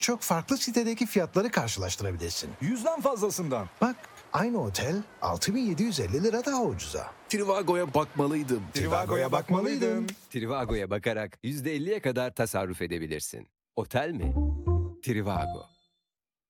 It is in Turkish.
çok farklı sitedeki fiyatları karşılaştırabilirsin. 100'den fazlasından. Bak, aynı otel 6.750 lira daha ucuza. Trivago'ya bakmalıydım. Trivago'ya bakmalıydın. Trivago'ya bakarak %50'ye kadar tasarruf edebilirsin. Otel mi? Trivago.